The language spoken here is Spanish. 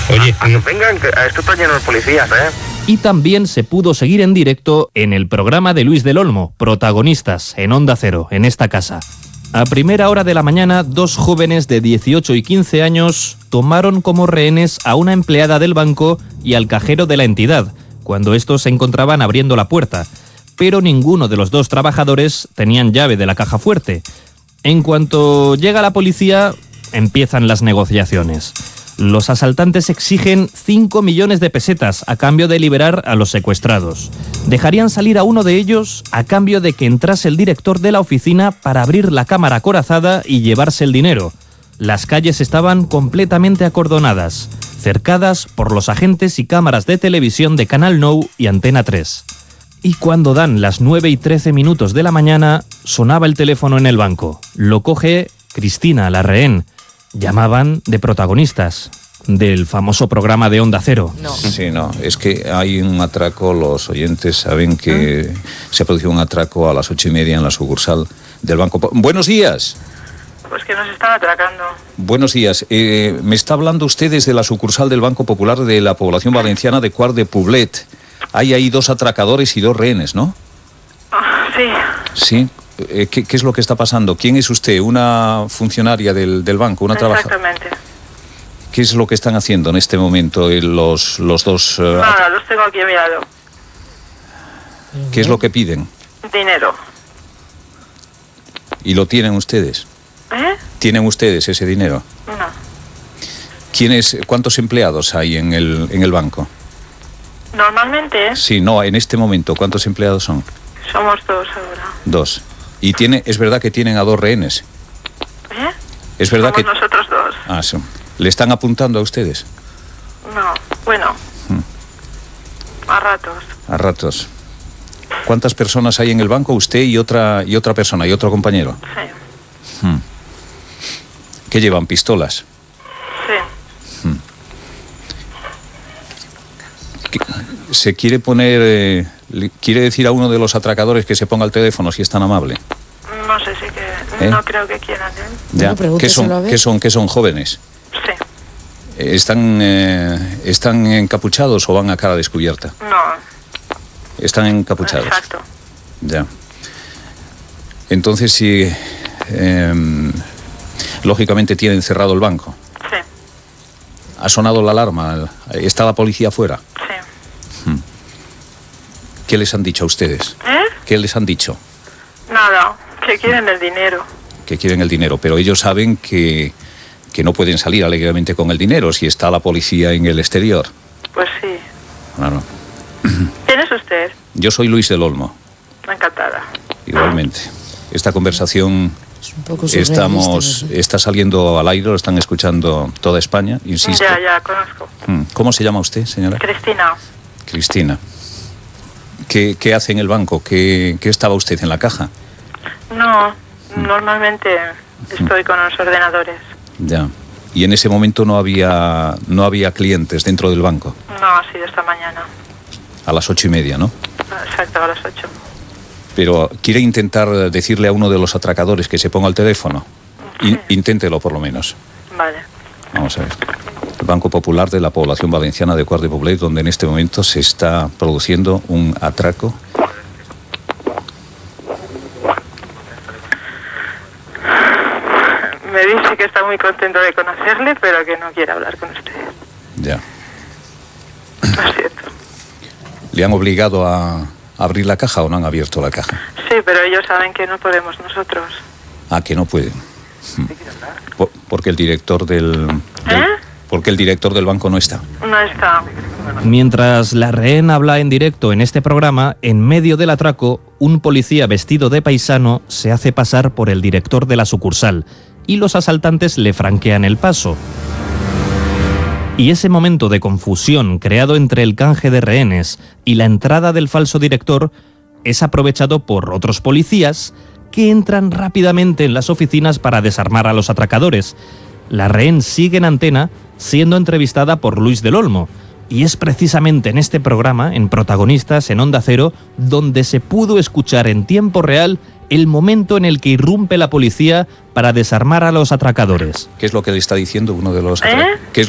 Oye, vengan, que esto está lleno de policías, ¿eh? Y también se pudo seguir en directo en el programa de Luis del Olmo, Protagonistas, en Onda Cero, en esta casa. A primera hora de la mañana, 2 jóvenes de 18 y 15 años tomaron como rehenes a una empleada del banco y al cajero de la entidad, cuando estos se encontraban abriendo la puerta. Pero ninguno de los 2 trabajadores tenían llave de la caja fuerte. En cuanto llega la policía, empiezan las negociaciones. Los asaltantes exigen 5 millones de pesetas a cambio de liberar a los secuestrados. Dejarían salir a uno de ellos a cambio de que entrase el director de la oficina para abrir la cámara acorazada y llevarse el dinero. Las calles estaban completamente acordonadas, cercadas por los agentes y cámaras de televisión de Canal Nou y Antena 3. Y cuando dan las 9:13 de la mañana, sonaba el teléfono en el banco. Lo coge Cristina, la rehén. Llamaban de Protagonistas, del famoso programa de Onda Cero. No. Sí, no, es que hay un atraco, los oyentes saben que se produjo un atraco a las 8:30 en la sucursal del Banco. Buenos días. Pues que nos están atracando. Buenos días. Me está hablando usted desde la sucursal del Banco Popular de la población valenciana de Quart de Poblet. Hay ahí 2 atracadores y 2 rehenes, ¿no? Sí. Sí. ¿Qué es lo que está pasando? ¿Quién es usted? ¿Una funcionaria del banco? ¿Una trabajadora? Exactamente. ¿Qué es lo que están haciendo en este momento los 2? Nada, los tengo aquí a mi lado. ¿Qué es lo que piden? Dinero. ¿Y lo tienen ustedes? ¿Eh? ¿Tienen ustedes ese dinero? No. ¿Cuántos empleados hay en el banco? Normalmente. Sí, no, en este momento, ¿cuántos empleados son? Somos 2 ahora. 2. ¿Y es verdad que tienen a 2 rehenes? ¿Eh? ¿Es verdad Somos nosotros 2. Ah, sí. ¿Le están apuntando a ustedes? No, bueno. A ratos. A ratos. ¿Cuántas personas hay en el banco? Usted y otra persona, y otro compañero. Sí. ¿Qué llevan? ¿Pistolas? Sí. ¿Se quiere poner... ¿Quiere decir a uno de los atracadores que se ponga al teléfono, si es tan amable? No sé si que... No creo que quieran, ¿eh? Ya. ¿Qué son jóvenes? Sí. ¿Están encapuchados o van a cara descubierta? No. Están encapuchados. Exacto. Ya. Entonces, sí... lógicamente tienen cerrado el banco. Sí. ¿Ha sonado la alarma? ¿Está la policía afuera? Sí. ¿Qué les han dicho a ustedes? ¿Qué les han dicho? Nada, que quieren el dinero. Que quieren el dinero, pero ellos saben que no pueden salir alegremente con el dinero si está la policía en el exterior. Pues sí. Claro. ¿Quién es usted? Yo soy Luis del Olmo. Encantada. Igualmente. Esta conversación es un poco está saliendo al aire, lo están escuchando toda España, insisto. Ya, conozco. ¿Cómo se llama usted, señora? Cristina. Cristina. ¿Qué hace en el banco? ¿Qué estaba usted en la caja? No, normalmente estoy con los ordenadores. Ya. ¿Y en ese momento no había clientes dentro del banco? No, ha sido esta mañana. A las 8:30, ¿no? Exacto, a las 8. Pero ¿quiere intentar decirle a uno de los atracadores que se ponga al teléfono? Sí. Inténtelo por lo menos. Vale. Vamos a ver. El Banco Popular de la población valenciana de Quart de Poblet, donde en este momento se está produciendo un atraco. Me dice que está muy contento de conocerle, pero que no quiere hablar con usted. Ya. Lo siento. ¿Le han obligado a abrir la caja o no han abierto la caja? Sí, pero ellos saben que no podemos nosotros. Ah, que no pueden. Porque el director porque el director del banco no está. No está. Mientras la rehén habla en directo en este programa, en medio del atraco, un policía vestido de paisano se hace pasar por el director de la sucursal y los asaltantes le franquean el paso. Y ese momento de confusión creado entre el canje de rehenes y la entrada del falso director es aprovechado por otros policías que entran rápidamente en las oficinas para desarmar a los atracadores. La rehén sigue en antena siendo entrevistada por Luis del Olmo, y es precisamente en este programa, en Protagonistas, en Onda Cero, donde se pudo escuchar en tiempo real el momento en el que irrumpe la policía para desarmar a los atracadores. ¿Qué es lo que le está diciendo uno de los atracadores?